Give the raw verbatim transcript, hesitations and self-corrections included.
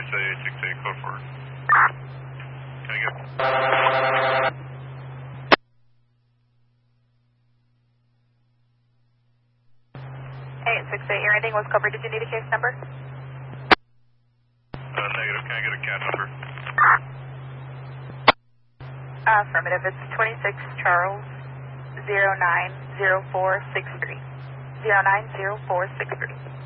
eight six eight, code forward. Can I get... eight six eight, your ending was covered. Did you need a case number? Uh, negative. Can I get a cat number? Uh, affirmative. It's twenty-six Charles zero nine zero four six three. zero nine zero four six three.